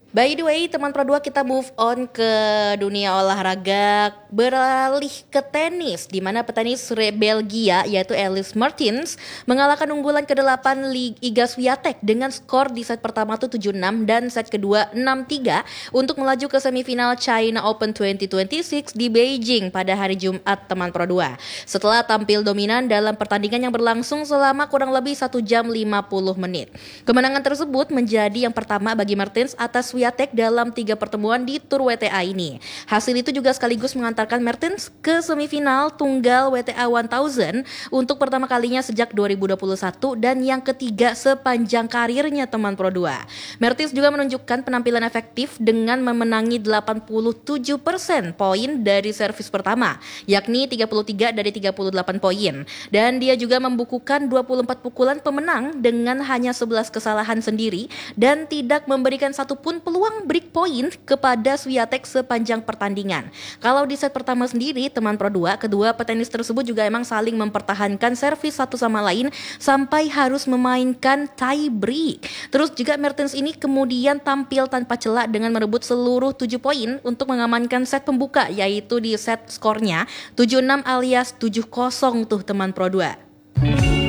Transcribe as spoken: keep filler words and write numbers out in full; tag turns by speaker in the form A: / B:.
A: By the way, teman Pro dua kita move on ke dunia olahraga, beralih ke tenis, di mana petenis Re- Belgia yaitu Elise Mertens mengalahkan unggulan kedelapan Iga Swiatek dengan skor di set pertama tuh tujuh enam dan set kedua enam tiga untuk melaju ke semifinal China Open dua ribu dua puluh enam di Beijing pada hari Jumat teman Pro dua. Setelah tampil dominan dalam pertandingan yang berlangsung selama kurang lebih satu jam lima puluh menit. Kemenangan tersebut menjadi yang pertama bagi Mertens atas Swiatek dalam tiga pertemuan di Tour W T A ini. Hasil itu juga sekaligus mengantarkan Mertens ke semifinal tunggal W T A seribu untuk pertama kalinya sejak dua ribu dua puluh satu dan yang ketiga sepanjang karirnya teman Pro dua. Mertens juga menunjukkan penampilan efektif dengan memenangi delapan puluh tujuh persen poin dari servis pertama, yakni tiga puluh tiga dari tiga puluh delapan poin. Dan dia juga membukukan dua puluh empat pukulan pemenang dengan hanya sebelas kesalahan sendiri dan tidak memberikan satupun peluang break point kepada Swiatek sepanjang pertandingan. Kalau di set pertama sendiri, teman Pro dua, kedua petenis tersebut juga emang saling mempertahankan servis satu sama lain sampai harus memainkan tie break. Terus juga Mertens ini kemudian tampil tanpa celah dengan merebut seluruh tujuh poin untuk mengamankan set pembuka, yaitu di set skornya tujuh enam alias tujuh nol tuh teman Pro dua.